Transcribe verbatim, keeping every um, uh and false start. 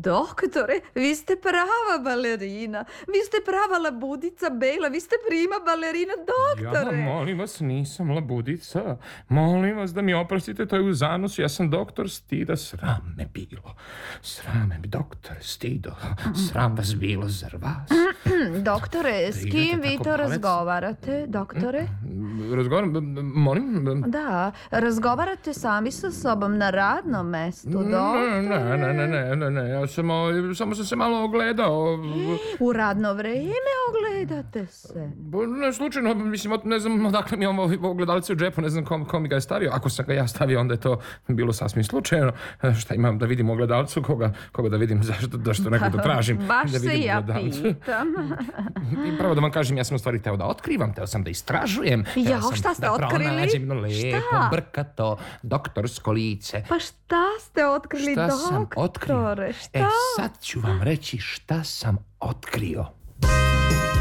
Doktore, vi ste prava balerina. Vi ste prava labudica bela. Vi ste prima balerina, doktore. Ja, molim vas, nisam labudica. Molim vas da mi oprostite, to je u zanosu. Ja sam doktor Stida. Sram me bilo. Sram me, doktore Stido. Sram vas bilo, zar vas? Doktore, s kim vi to razgovarate, doktore? Razgovaram, molim? Da, razgovarate sami sa sobom na radnom mestu, doktore. Ne, ne, ne, ne, ne, ne, ja sam, samo sam se malo ogledao. U radno vreme ogledate se? Ne, slučajno, mislim, ne znam odakle mi ovo ogledalice u džepu, ne znam ko, ko mi ga je stavio. Ako sam ga ja stavio, onda je to bilo sasvim slučajno. Šta imam da vidim u ogledalcu, koga, koga da vidim, zašto, zašto nekog da tražim. Baš da se ja pitam. I pravo da vam kažem, ja sam u stvari teo da otkrivam, teo sam da istražujem. Ja, šta ste da otkrili? pronađem jedno lepo, šta? brkato, doktorsko lice. Pa šta ste otkrili, šta doktore? Sam otkrio? Šta? E, sad ću vam reći šta sam otkrio.